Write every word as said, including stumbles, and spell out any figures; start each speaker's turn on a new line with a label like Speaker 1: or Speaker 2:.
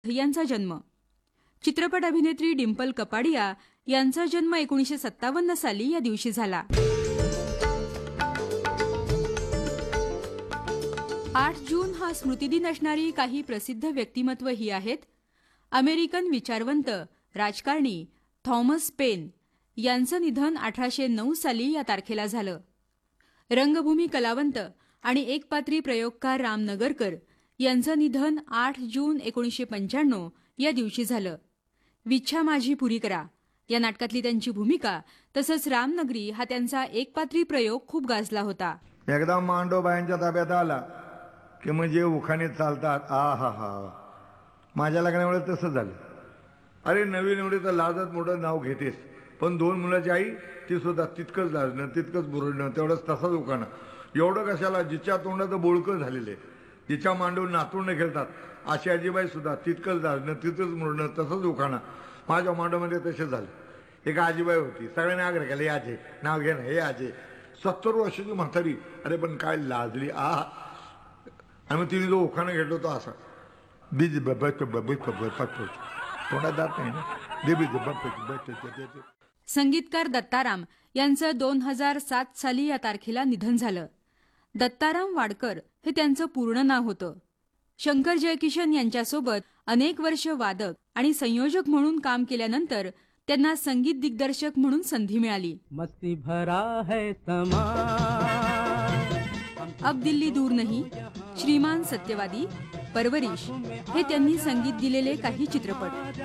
Speaker 1: यांचा जन्म. चित्रपट अभिनेत्री डिंपल कपाडिया यांचा जन्म एकोणीसशे सत्तावन्न साली या दिवशी झाला. आठ जून हा स्मृतिदिन असणारी काही प्रसिद्ध व्यक्तिमत्व ही आहेत. अमेरिकन विचारवंत राजकारणी थॉमस पेन यांचं निधन अठराशे नऊ साली या तारखेला झालं. रंगभूमी कलावंत आणि एकपात्री प्रयोगकार राम नगरकर यांचं निधन आठ जून एकोणीसशे पंच्याण्णव या दिवशी झालं. विच्छा माझी पुरी करा या नाटकातली त्यांची भूमिका तसंच रामनगरी हा त्यांचा एकपात्री प्रयोग खूप गाजला होता.
Speaker 2: एकदा मांडोबायांच्या ताब्यात आला की म्हणजे उखाणे चालतात. आ हा हा माझ्या लग्नामुळे तसं झालं. अरे नवीन एवढे तर लाजत मोठं नाव घेतेस, पण दोन मुलाची आई ती सुद्धा तितकंच लाजणं तितकंच बुरडणं तेवढंच तसंच उखाणं. एवढं कशाला, जिच्या तोंडाचं बोळकं झालेले, जिच्या मांडून नातूंड खेळतात अशी आजीबाई सुद्धा तितकंच लाजणं तितकंच मुरडणं तसंच उखाणं. माझ्या मांडोमध्ये तसे झाले. एक आजीबाई होती, सगळ्यांनी आग्रह केला, हे आजे नाव घे ना, हे आजे. सत्तर वर्षाची म्हातारी, अरे पण काय लाजली आ. आणि तिने जो उखाणं घेतलो तो असा बीज तोंडात जात नाही ना.
Speaker 1: संगीतकार दत्ताराम यांचं दोन हजार सात साली या तारखेला निधन झालं. दत्ताराम वाडकर हे त्यांचं पूर्ण नाव होतं. शंकर जयकिशन यांच्यासोबत अनेक वर्ष वादक आणि संयोजक म्हणून काम केल्यानंतर त्यांना संगीत दिग्दर्शक म्हणून संधी मिळाली.
Speaker 3: मस्ती भरा है समा,
Speaker 1: अब दिल्ली दूर नहीं, श्रीमान सत्यवादी, परवरिश हे त्यांनी संगीत दिलेले काही चित्रपट.